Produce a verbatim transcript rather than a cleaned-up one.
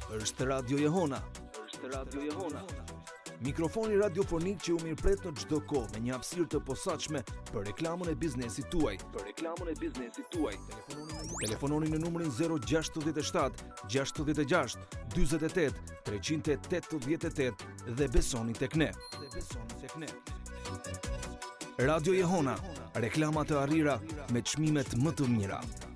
Është Radio Jehona. Është Radio Jehona. Mikrofoni radiofonik që u mirëpret në çdo kohë me një hapësirë të posaçme për reklamën e biznesit tuaj. Për reklamën e biznesit tuaj. Telefononi në numrin zero gjasht shtat gjasht gjasht dyzet e tet treqind e tetëdhjetë e tetë dhe besoni tek ne. Dhe besoni tek ne. Radio Jehona, reklama të arrira me çmimet më të mira.